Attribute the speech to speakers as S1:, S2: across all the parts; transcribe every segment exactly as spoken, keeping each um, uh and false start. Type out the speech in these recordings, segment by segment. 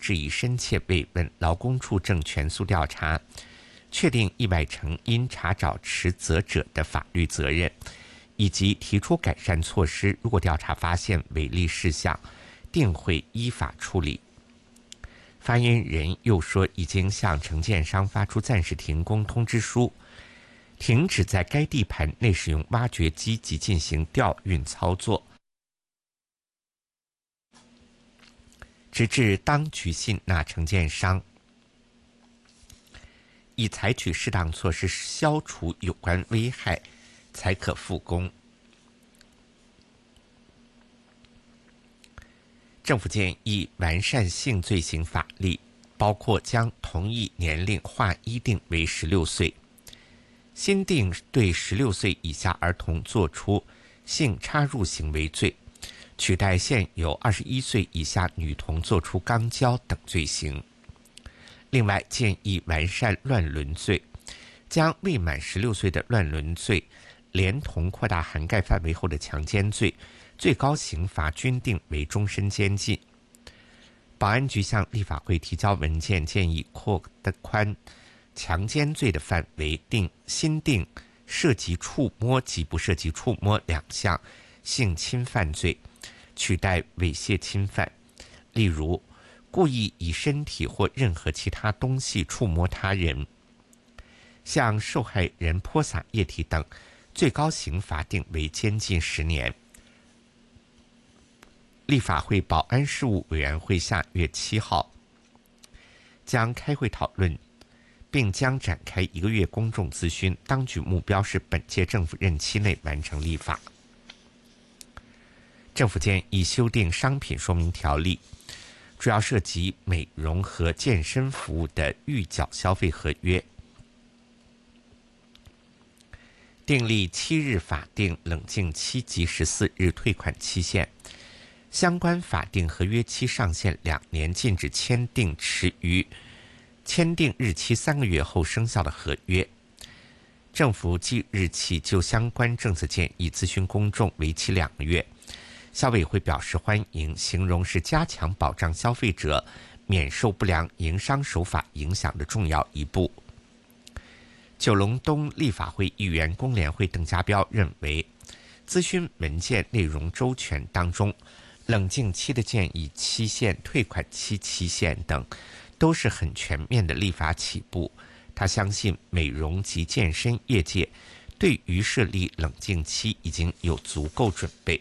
S1: 致以深切慰问，劳工处正全速调查，确定意外成因，查找持责者的法律责任，以及提出改善措施。如果调查发现违例事项，定会依法处理。发言人又说，已经向承建商发出暂时停工通知书，停止在该地盘内使用挖掘机及进行吊运操作，直至当局信纳承建商，以采取适当措施消除有关危害，才可复工。政府建议完善性罪行法律，包括将同一年龄划一定为十六岁，新定对十六岁以下儿童作出性插入行为罪，取代现有二十一岁以下女童作出肛交等罪行。另外，建议完善乱伦罪，将未满十六岁的乱伦罪连同扩大涵盖范围后的强奸罪，最高刑罚均定为终身监禁。保安局向立法会提交文件，建议扩宽强奸罪的范围，定新定涉及触摸及不涉及触摸两项性侵犯罪，取代猥亵侵犯。例如，故意以身体或任何其他东西触摸他人，向受害人泼洒液体等，最高刑罚定为监禁十年。立法会保安事务委员会下月七号将开会讨论，并将展开一个月公众咨询，当局目标是本届政府任期内完成立法。政府建议修订商品说明条例，主要涉及美容和健身服务的预缴消费合约，订立七日法定冷静期及十四日退款期限。相关法定合约期上限两年，禁止签订迟于签订日期三个月后生效的合约。政府即日起就相关政策建议咨询公众，为期两个月。消委会表示欢迎，形容是加强保障消费者免受不良营商手法影响的重要一步。九龙东立法会议员工联会邓家彪认为，咨询文件内容周全，当中冷静期的建议期限、退款期期限等都是很全面的立法起步。他相信美容及健身业界对于设立冷静期已经有足够准备。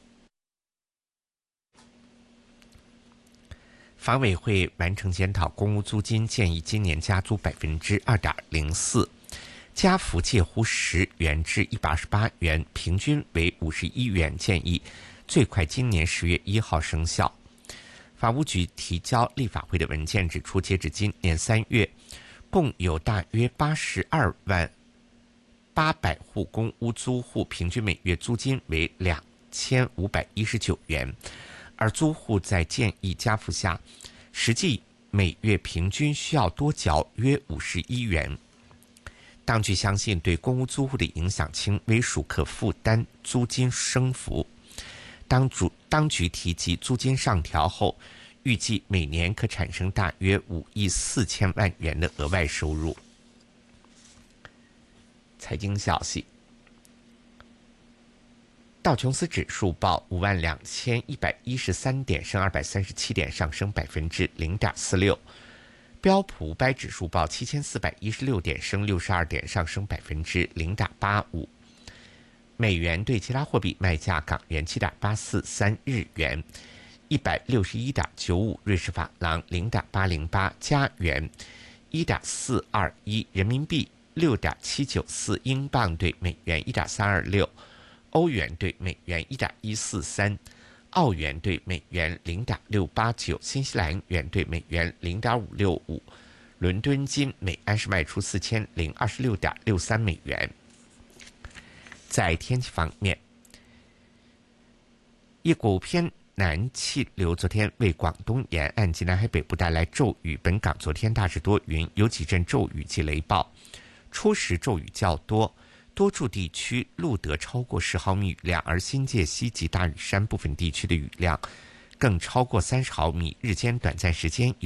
S1: 房委会完成检讨公屋租金，建议今年加租百分之二点零四，加幅介乎十元至一百二十八元，平均为五十一元，建议最快今年十月一号生效。法务局提交立法会的文件指出，截至今年三月，共有大约八十二万八百户公屋租户，平均每月租金为两千五百一十九元，而租户在建议加幅下，实际每月平均需要多缴约五十一元。当局相信对公屋租户的影响轻微，属可负担租金升幅。当主当局提及租金上调后，预计每年可产生大约五亿四千万元的额外收入。财经消息，道琼斯指数报五万两千一百一十三点，升二百三十七点，上升百分之零点四六。标普五百指数报七千四百一十六点，升六十二点，上升百分之零点八五。美元对其他货币卖价：港元七点八四三，日元一百六十一点九五，瑞士法郎零点八零八，加元一点四二一，人民币六点七九四，英镑对美元一点三二六，欧元对美元一点一四三，澳元对美元零点六八九，新西兰元对美元零点五六五。伦敦金每安士卖出四千零二十六点六三美元。在天气方面，一股偏南气流昨天为广东沿岸及南海北部带来骤雨，本港昨天大致多云，有几阵骤雨及雷暴，初时骤雨较多，多处地区录得超过十毫米雨量，而新界西及大屿山部分地区的雨量更超过三十毫米，日间短暂时间有